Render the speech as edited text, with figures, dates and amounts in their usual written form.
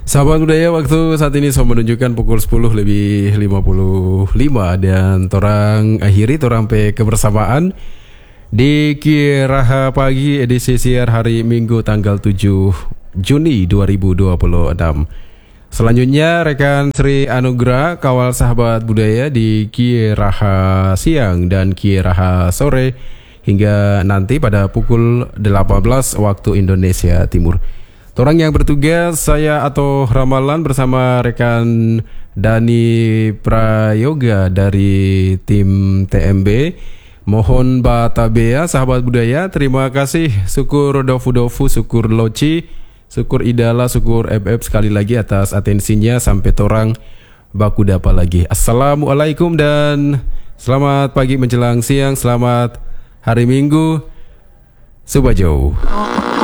Sahabat budaya, waktu saat ini saya menunjukkan pukul 10 lebih 55 dan torang akhiri torang pe kebersamaan di Kiraha Pagi edisi siar hari Minggu tanggal 7 Juni 2026. Selanjutnya rekan Sri Anugrah kawal sahabat budaya di Kiraha Siang dan Kiraha Sore hingga nanti pada pukul 18 waktu Indonesia Timur. Orang yang bertugas saya atau Ramalan bersama rekan Dani Prayoga dari tim TMB. Mohon batabea sahabat budaya, terima kasih. Syukur Dofu, syukur Loci, syukur Idala, syukur FF sekali lagi atas atensinya sampai torang baku dapa lagi. Assalamualaikum dan selamat pagi menjelang siang, selamat hari Minggu. Subajau.